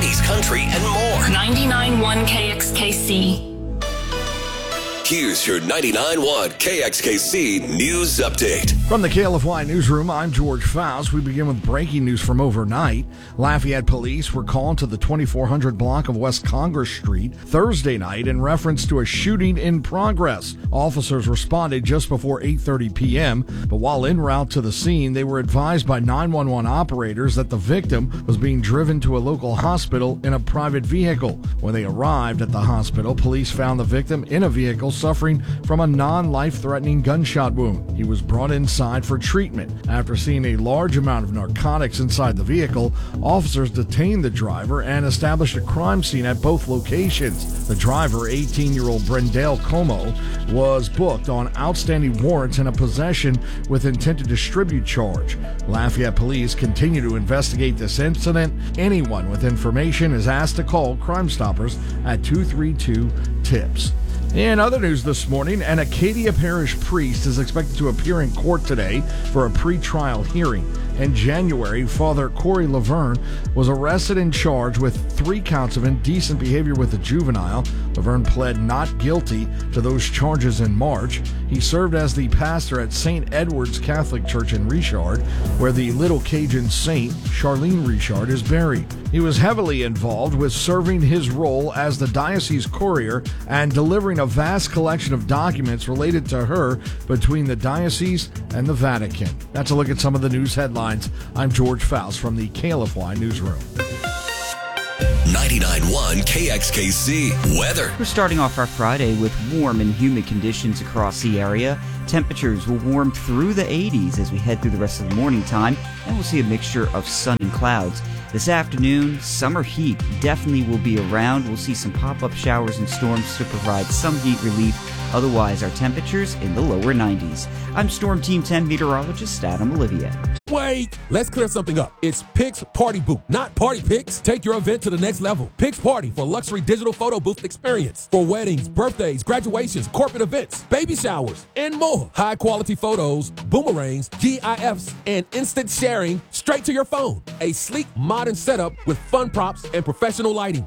90s country, and more. 99.1 KXKC. Here's your 99.1 KXKC News Update. From the KLFY Newsroom, I'm George Faust. We begin with breaking news from overnight. Lafayette police were called to the 2400 block of West Congress Street Thursday night in reference to a shooting in progress. Officers responded just before 8:30 p.m., but while en route to the scene, they were advised by 911 operators that the victim was being driven to a local hospital in a private vehicle. When they arrived at the hospital, police found the victim in a vehicle suffering from a non-life-threatening gunshot wound. He was brought inside for treatment. After seeing a large amount of narcotics inside the vehicle, officers detained the driver and established a crime scene at both locations. The driver, 18-year-old Brendale Como, was booked on outstanding warrants and a possession with intent to distribute charge. Lafayette police continue to investigate this incident. Anyone with information is asked to call Crime Stoppers at 232-TIPS. In other news this morning, an Acadia Parish priest is expected to appear in court today for a pre-trial hearing. In January, Father Corey Laverne was arrested and charged with 3 counts of indecent behavior with a juvenile. Laverne pled not guilty to those charges in March. He served as the pastor at St. Edward's Catholic Church in Richard, where the Little Cajun saint, Charlene Richard, is buried. He was heavily involved with serving his role as the diocese courier and delivering a vast collection of documents related to her between the diocese and the Vatican. That's a look at some of the news headlines. I'm George Faust from the KLFY Newsroom. 99.1 KXKC weather. We're starting off our Friday with warm and humid conditions across the area. Temperatures will warm through the 80s as we head through the rest of the morning time, and we'll see a mixture of sun and clouds. This afternoon, summer heat definitely will be around. We'll see some pop-up showers and storms to provide some heat relief. Otherwise, our temperatures in the lower 90s. I'm Storm Team 10 meteorologist Adam Olivier. Wait, let's clear something up. It's Pix Party Booth, not Party Pix. Take your event to the next level. Pix Party for luxury digital photo booth experience. For weddings, birthdays, graduations, corporate events, baby showers, and more. High quality photos, boomerangs, GIFs, and instant sharing straight to your phone. A sleek, modern setup with fun props and professional lighting.